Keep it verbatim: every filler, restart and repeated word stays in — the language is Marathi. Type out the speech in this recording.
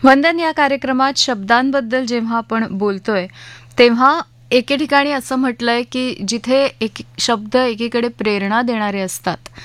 वंदन या कार्यक्रमात शब्दांबद्दल जेव्हा आपण बोलतोय तेव्हा एके ठिकाणी असं म्हटलंय की जिथे एक शब्द एकीकडे प्रेरणा देणारे असतात